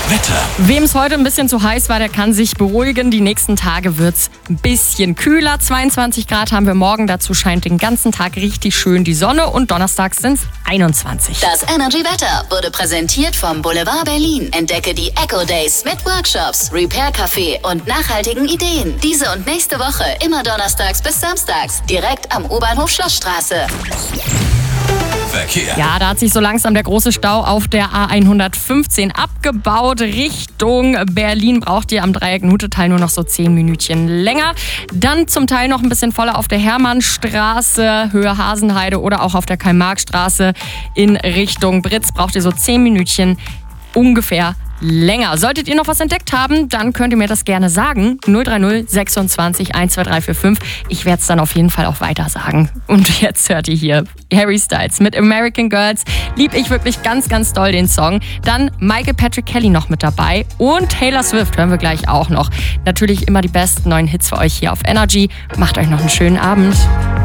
Wetter. Wem es heute ein bisschen zu heiß war, der kann sich beruhigen. Die nächsten Tage wird es ein bisschen kühler. 22 Grad haben wir morgen. Dazu scheint den ganzen Tag richtig schön die Sonne. Und donnerstags sind es 21. Das Energy Wetter wurde präsentiert vom Boulevard Berlin. Entdecke die Eco Days mit Workshops, Repair Café und nachhaltigen Ideen. Diese und nächste Woche immer donnerstags bis samstags. Direkt am U-Bahnhof Schlossstraße. Verkehr. Ja, da hat sich so langsam der große Stau auf der A115 abgebaut. Richtung Berlin braucht ihr am Dreieck-Nutetal nur noch so 10 Minütchen länger. Dann zum Teil noch ein bisschen voller auf der Hermannstraße, Höhe Hasenheide oder auch auf der Karl-Marx-Straße in Richtung Britz. Braucht ihr so 10 Minütchen ungefähr länger. Solltet ihr noch was entdeckt haben, dann könnt ihr mir das gerne sagen. 030 26 12345. Ich werde es dann auf jeden Fall auch weiter sagen. Und jetzt hört ihr hier Harry Styles mit American Girls. Lieb ich wirklich ganz, ganz doll den Song. Dann Michael Patrick Kelly noch mit dabei. Und Taylor Swift hören wir gleich auch noch. Natürlich immer die besten neuen Hits für euch hier auf Energy. Macht euch noch einen schönen Abend.